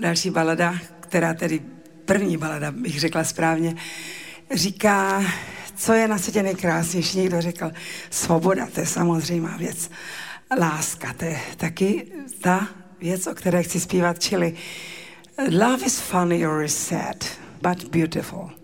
další balada, která tedy první balada, bych řekla správně, říká, co je na světě nejkrásnější. Někdo řekl, svoboda, to je samozřejmá věc. Láska, to je taky ta věc, o které chci zpívat, čili love is funny or is sad, but beautiful.